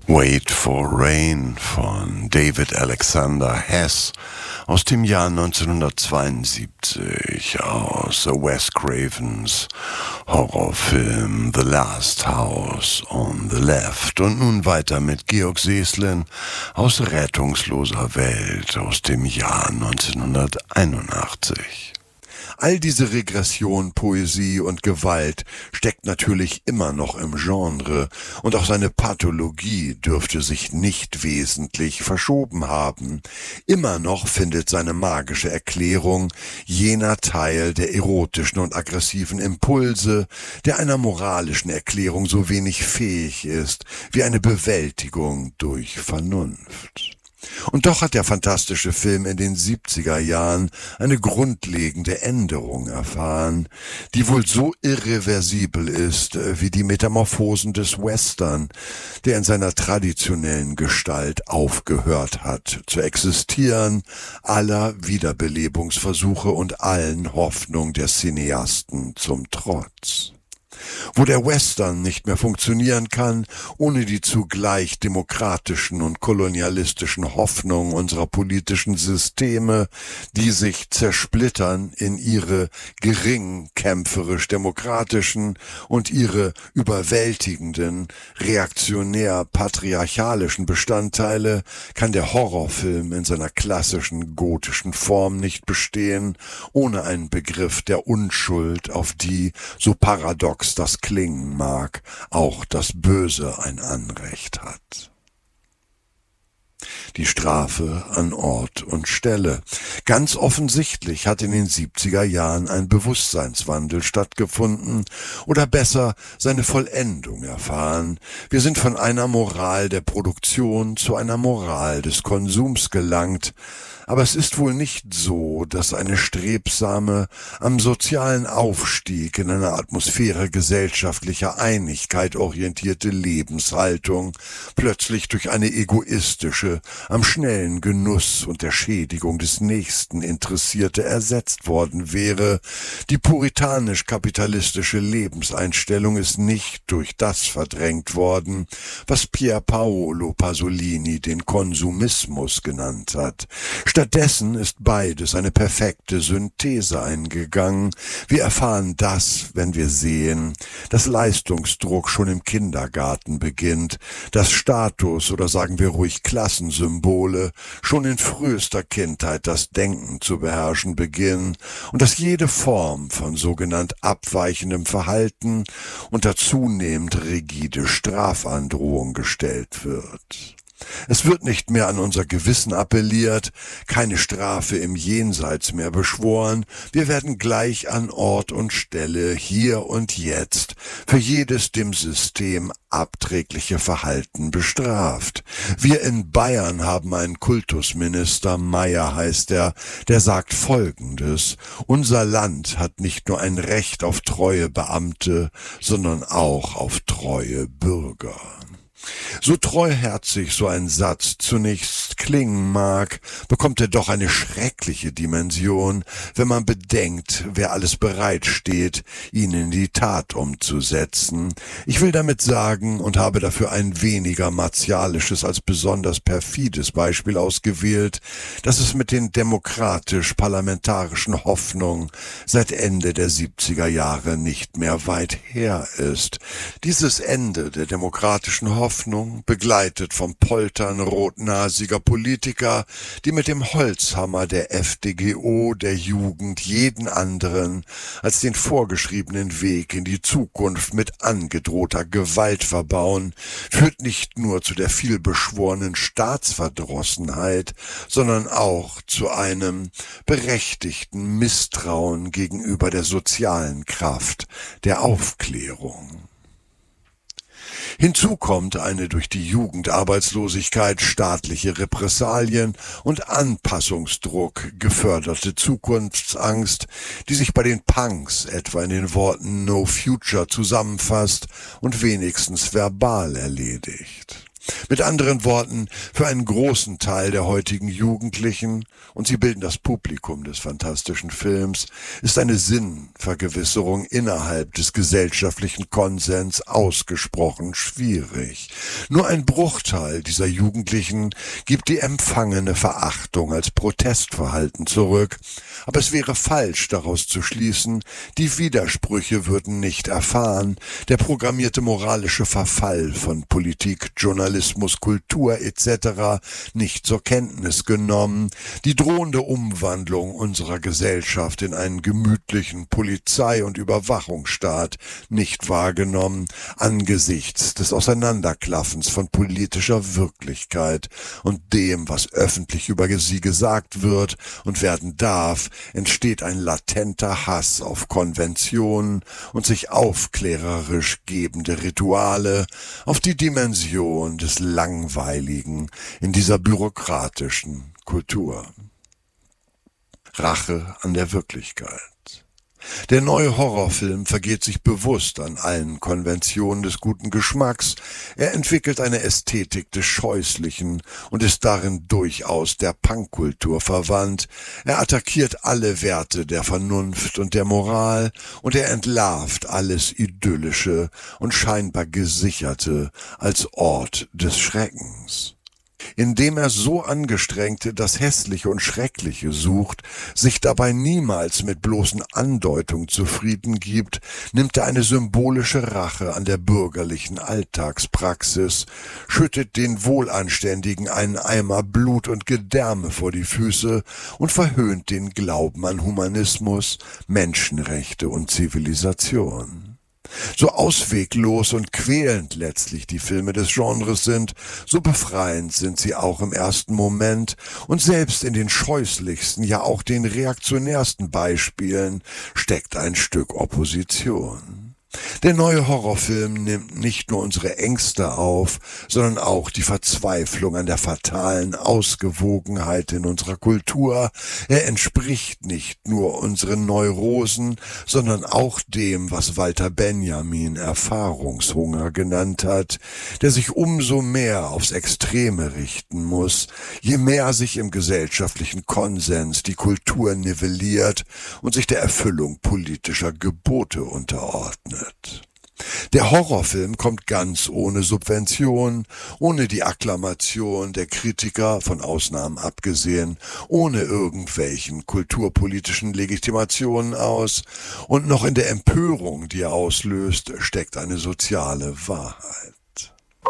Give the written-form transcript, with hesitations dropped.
Wait for Rain von David Alexander Hess aus dem Jahr 1972 aus Wes Cravens Horrorfilm The Last House on the Left. Und nun weiter mit Georg Seslin aus Rettungsloser Welt aus dem Jahr 1981. All diese Regression, Poesie und Gewalt steckt natürlich immer noch im Genre und auch seine Pathologie dürfte sich nicht wesentlich verschoben haben. Immer noch findet seine magische Erklärung jener Teil der erotischen und aggressiven Impulse, der einer moralischen Erklärung so wenig fähig ist wie eine Bewältigung durch Vernunft. Und doch hat der fantastische Film in den 70er Jahren eine grundlegende Änderung erfahren, die wohl so irreversibel ist wie die Metamorphosen des Western, der in seiner traditionellen Gestalt aufgehört hat zu existieren, aller Wiederbelebungsversuche und allen Hoffnungen der Cineasten zum Trotz. Wo der Western nicht mehr funktionieren kann, ohne die zugleich demokratischen und kolonialistischen Hoffnungen unserer politischen Systeme, die sich zersplittern in ihre gering kämpferisch-demokratischen und ihre überwältigenden, reaktionär-patriarchalischen Bestandteile, kann der Horrorfilm in seiner klassischen gotischen Form nicht bestehen, ohne einen Begriff der Unschuld, auf die, so paradox das klingen mag, auch das Böse ein Anrecht hat. Die Strafe an Ort und Stelle. Ganz offensichtlich hat in den 70er Jahren ein Bewusstseinswandel stattgefunden oder besser seine Vollendung erfahren. Wir sind von einer Moral der Produktion zu einer Moral des Konsums gelangt. Aber es ist wohl nicht so, dass eine strebsame, am sozialen Aufstieg in einer Atmosphäre gesellschaftlicher Einigkeit orientierte Lebenshaltung plötzlich durch eine egoistische, am schnellen Genuss und der Schädigung des Nächsten Interessierte ersetzt worden wäre. Die puritanisch-kapitalistische Lebenseinstellung ist nicht durch das verdrängt worden, was Pier Paolo Pasolini den Konsumismus genannt hat. Stattdessen ist beides eine perfekte Synthese eingegangen. Wir erfahren das, wenn wir sehen, dass Leistungsdruck schon im Kindergarten beginnt, dass Status- oder sagen wir ruhig Klassensymbole schon in frühester Kindheit das Denken zu beherrschen beginnen und dass jede Form von sogenannt abweichendem Verhalten unter zunehmend rigide Strafandrohung gestellt wird. Es wird nicht mehr an unser Gewissen appelliert, keine Strafe im Jenseits mehr beschworen, wir werden gleich an Ort und Stelle, hier und jetzt, für jedes dem System abträgliche Verhalten bestraft. Wir in Bayern haben einen Kultusminister, Meyer heißt er, der sagt Folgendes: Unser Land hat nicht nur ein Recht auf treue Beamte, sondern auch auf treue Bürger. So treuherzig so ein Satz zunächst klingen mag, bekommt er doch eine schreckliche Dimension, wenn man bedenkt, wer alles bereitsteht, ihn in die Tat umzusetzen. Ich will damit sagen und habe dafür ein weniger martialisches als besonders perfides Beispiel ausgewählt, dass es mit den demokratisch-parlamentarischen Hoffnungen seit Ende der 70er Jahre nicht mehr weit her ist. Dieses Ende der demokratischen Hoffnung, begleitet vom Poltern rotnasiger Politiker, die mit dem Holzhammer der FDGO der Jugend jeden anderen als den vorgeschriebenen Weg in die Zukunft mit angedrohter Gewalt verbauen, führt nicht nur zu der vielbeschworenen Staatsverdrossenheit, sondern auch zu einem berechtigten Misstrauen gegenüber der sozialen Kraft der Aufklärung. Hinzu kommt eine durch die Jugendarbeitslosigkeit, staatliche Repressalien und Anpassungsdruck geförderte Zukunftsangst, die sich bei den Punks etwa in den Worten No Future zusammenfasst und wenigstens verbal erledigt. Mit anderen Worten, für einen großen Teil der heutigen Jugendlichen, und sie bilden das Publikum des fantastischen Films, ist eine Sinnvergewisserung innerhalb des gesellschaftlichen Konsens ausgesprochen schwierig. Nur ein Bruchteil dieser Jugendlichen gibt die empfangene Verachtung als Protestverhalten zurück, aber es wäre falsch, daraus zu schließen, die Widersprüche würden nicht erfahren, der programmierte moralische Verfall von Politik, Journalismus, Kultur etc. nicht zur Kenntnis genommen, die drohende Umwandlung unserer Gesellschaft in einen gemütlichen Polizei- und Überwachungsstaat nicht wahrgenommen, angesichts des Auseinanderklaffens von politischer Wirklichkeit und dem, was öffentlich über sie gesagt wird und werden darf, entsteht ein latenter Hass auf Konventionen und sich aufklärerisch gebende Rituale, auf die Dimension des Langweiligen in dieser bürokratischen Kultur. Rache an der Wirklichkeit. Der neue Horrorfilm vergeht sich bewusst an allen Konventionen des guten Geschmacks. Er entwickelt eine Ästhetik des Scheußlichen und ist darin durchaus der Punkkultur verwandt. Er attackiert alle Werte der Vernunft und der Moral und er entlarvt alles Idyllische und scheinbar Gesicherte als Ort des Schreckens. Indem er so angestrengt das Hässliche und Schreckliche sucht, sich dabei niemals mit bloßen Andeutungen zufrieden gibt, nimmt er eine symbolische Rache an der bürgerlichen Alltagspraxis, schüttet den Wohlanständigen einen Eimer Blut und Gedärme vor die Füße und verhöhnt den Glauben an Humanismus, Menschenrechte und Zivilisation. So ausweglos und quälend letztlich die Filme des Genres sind, so befreiend sind sie auch im ersten Moment und selbst in den scheußlichsten, ja auch den reaktionärsten Beispielen steckt ein Stück Opposition. Der neue Horrorfilm nimmt nicht nur unsere Ängste auf, sondern auch die Verzweiflung an der fatalen Ausgewogenheit in unserer Kultur. Er entspricht nicht nur unseren Neurosen, sondern auch dem, was Walter Benjamin Erfahrungshunger genannt hat, der sich umso mehr aufs Extreme richten muss, je mehr sich im gesellschaftlichen Konsens die Kultur nivelliert und sich der Erfüllung politischer Gebote unterordnet. Der Horrorfilm kommt ganz ohne Subvention, ohne die Akklamation der Kritiker, von Ausnahmen abgesehen, ohne irgendwelchen kulturpolitischen Legitimationen aus, und noch in der Empörung, die er auslöst, steckt eine soziale Wahrheit.